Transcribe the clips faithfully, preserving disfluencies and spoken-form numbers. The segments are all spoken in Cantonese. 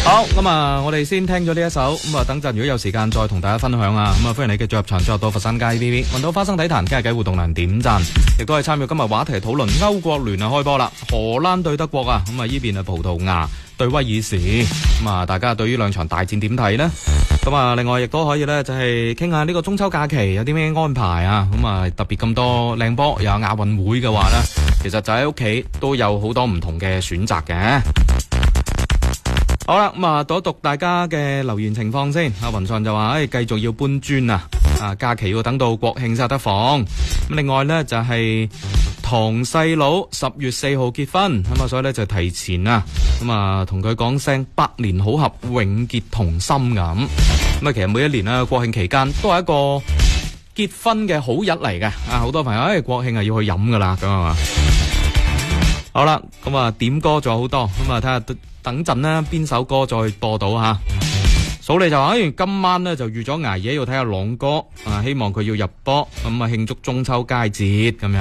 好，咁啊，我哋先聽咗呢一首，咁啊，等陣如果有時間再同大家分享啊，咁啊，歡迎你繼續入場，再入到佛山街 B B， 問到花生體壇，傾下偈互動欄點讚，亦都係參與今日話題討論。歐國聯啊開波啦，荷蘭對德國啊，咁啊呢邊係葡萄牙對威爾士，咁啊大家對於兩場大戰點睇呢？咁啊，另外亦都可以呢，就係傾下呢個中秋假期有啲咩安排啊？咁啊特別咁多靚波，又有亞運會嘅話呢，其實就喺屋企都有好多唔同嘅選擇嘅。好啦，咁啊，讀一讀大家嘅留言情況先。阿雲上就話，誒、哎，繼續要搬磚啊！啊，假期要等到國慶先得放。咁另外呢，就係堂細佬十月四號結婚，咁啊，所以呢，就提前啊，咁啊，同佢講聲百年好合，永結同心咁。咁啊，其實每一年啊，國慶期間都係一個結婚嘅好日嚟嘅。啊，好多朋友誒、哎，國慶係要去飲噶啦，咁啊嘛。好啦，咁啊，點歌仲有好多，咁啊，睇下。等陣呢邊首歌再播到吓？數你就話，誒，今晚呢就預咗捱夜要睇下朗哥，啊，希望佢要入波，咁啊慶祝中秋佳節咁樣。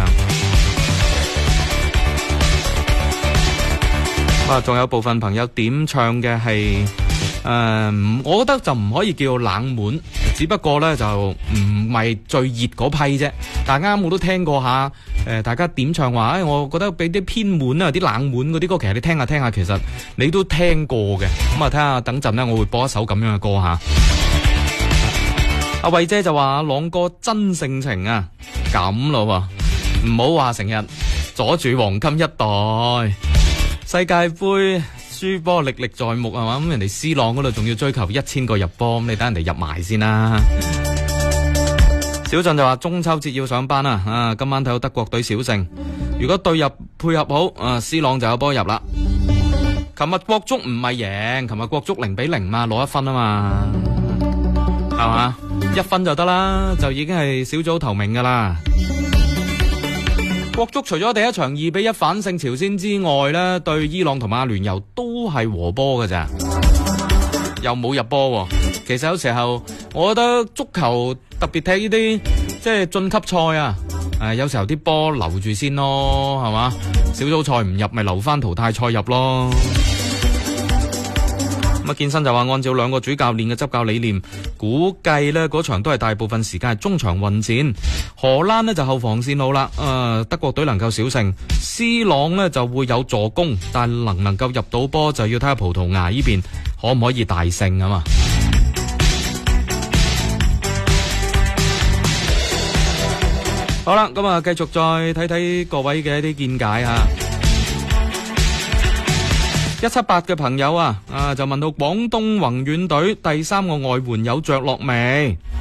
啊，仲有部分朋友點唱嘅係，誒、呃，我覺得就唔可以叫冷門，只不過呢就唔係最熱嗰批啫。但係啱啱我都聽過下，誒、呃，大家點唱話，誒、哎，我覺得俾啲偏門啊，啲冷門嗰啲歌，其實你聽下聽下，其實你都聽過嘅。咁啊，睇下等陣呢，我會播一首咁樣嘅歌吓。阿慧姐就話朗哥真性情啊，咁咯，唔好話成日阻住黃金一代。世界盃輸波歷歷在目係嘛，咁人哋 C 朗嗰度仲要追求一千個入波，咁你等人哋入埋先啦。小俊就話中秋節要上班啊，啊今晚睇到德國隊小勝，如果隊入配合好，啊 C 朗就有波入啦。琴日國足唔係贏，琴日國足零比零嘛，攞一分啊嘛，係嘛，一分就得啦，就已經係小組頭名噶啦。國足除咗第一場二比一反勝朝鮮之外呢，對伊朗同埋阿聯酋都係和波㗎咋，又冇入波。其實有時候我覺得足球特別踢呢啲即係晉級賽啊，誒有時候啲波留住先咯，係嘛，小組賽唔入咪留翻淘汰賽入咯。咁啊，健身就話按照兩個主教練嘅執教理念，估計呢嗰場都係大部分時間係中場混戰。荷蘭呢就後防線好啦，誒、呃、德國隊能夠小勝 ，C 朗呢就會有助攻，但能唔能夠入到波就要睇下葡萄牙呢邊可唔可以大勝啊嘛。好啦，咁啊繼續再睇睇各位嘅一啲見解啊。一七八嘅朋友啊，啊就問到廣東宏遠隊第三個外援有着落未？